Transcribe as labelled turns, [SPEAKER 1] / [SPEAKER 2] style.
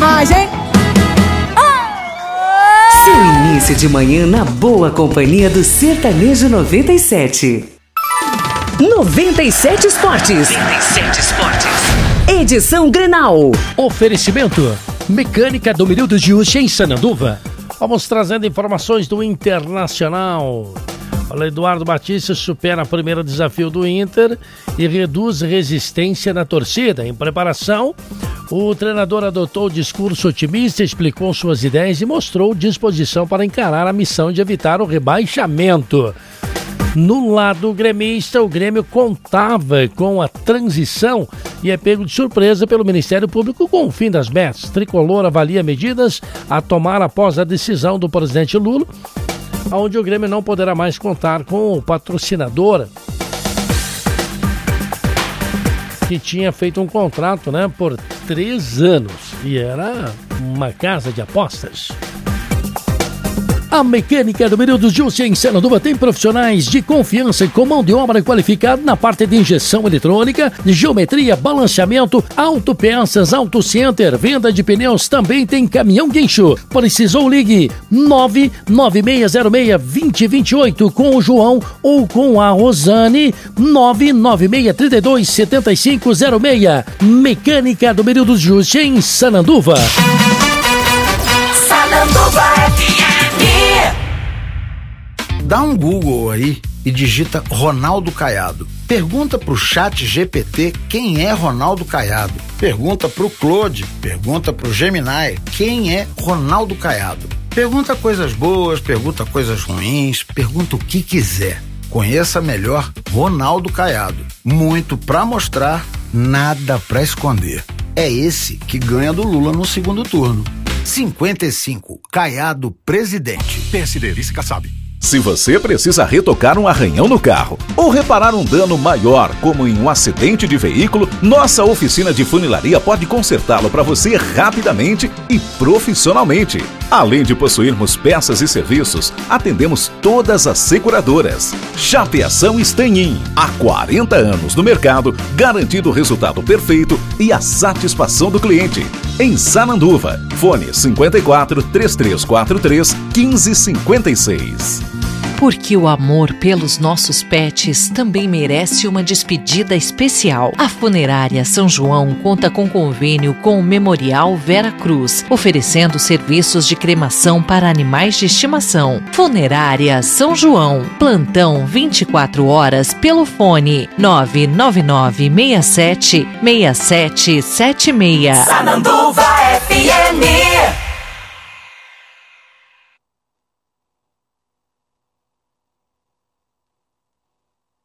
[SPEAKER 1] mais, hein?
[SPEAKER 2] Seu início de manhã na boa companhia do Sertanejo 97. 97 Esportes. 97 Esportes. Edição Grenal.
[SPEAKER 3] Oferecimento Mecânica do Mirildo de Uchi em Sananduva. Vamos trazendo informações do Internacional. O Eduardo Batista supera o primeiro desafio do Inter e reduz resistência na torcida. Em preparação, o treinador adotou o discurso otimista, explicou suas ideias e mostrou disposição para encarar a missão de evitar o rebaixamento. No lado gremista, o Grêmio contava com a transição e é pego de surpresa pelo Ministério Público com o fim das bets. Tricolor avalia medidas a tomar após a decisão do presidente Lula, onde o Grêmio não poderá mais contar com o patrocinador que tinha feito um contrato, por 3 anos e era uma casa de apostas. A Mecânica do Mirildo de Uchi em Sananduva tem profissionais de confiança e com mão de obra qualificada na parte de injeção eletrônica, geometria, balanceamento, autopeças, autocenter, venda de pneus, também tem caminhão guincho. Precisou, ligue 99606-2028 com o João ou com a Rosane, 99632-7506. Mecânica do Mirildo de Uchi em Sananduva.
[SPEAKER 4] Sananduva FM.
[SPEAKER 5] Dá um Google aí e digita Ronaldo Caiado. Pergunta pro Chat GPT quem é Ronaldo Caiado. Pergunta pro Claude, pergunta pro Gemini quem é Ronaldo Caiado. Pergunta coisas boas, pergunta coisas ruins, pergunta o que quiser. Conheça melhor Ronaldo Caiado. Muito pra mostrar, nada pra esconder. É esse que ganha do Lula no segundo turno. 55, Caiado presidente.
[SPEAKER 6] PSD, Vice Kassab.
[SPEAKER 7] Se você precisa retocar um arranhão no carro ou reparar um dano maior, como em um acidente de veículo, nossa oficina de funilaria pode consertá-lo para você rapidamente e profissionalmente. Além de possuirmos peças e serviços, atendemos todas as seguradoras. Chapeação Stanhin, há 40 anos no mercado, garantindo o resultado perfeito e a satisfação do cliente. Em Sananduva, fone 54 3343 1556.
[SPEAKER 8] Porque o amor pelos nossos pets também merece uma despedida especial. A Funerária São João conta com convênio com o Memorial Vera Cruz, oferecendo serviços de cremação para animais de estimação. Funerária São João, plantão 24 horas pelo fone 99967-6776.
[SPEAKER 4] Sananduva FM.